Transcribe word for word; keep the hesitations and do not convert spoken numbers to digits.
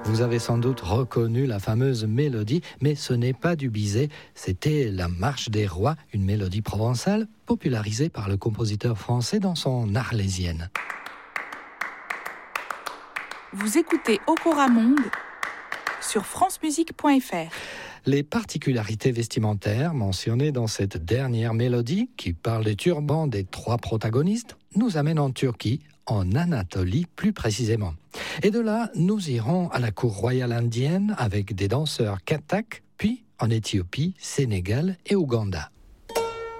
Vous avez sans doute reconnu la fameuse mélodie, mais ce n'est pas du Bizet, c'était la Marche des Rois, une mélodie provençale popularisée par le compositeur français dans son Arlésienne. Vous écoutez Okora Monde sur france musique point f r. Les particularités vestimentaires mentionnées dans cette dernière mélodie, qui parle des turbans des trois protagonistes, nous amènent en Turquie, en Anatolie plus précisément. Et de là, nous irons à la cour royale indienne avec des danseurs kathaks, puis en Éthiopie, Sénégal et Ouganda.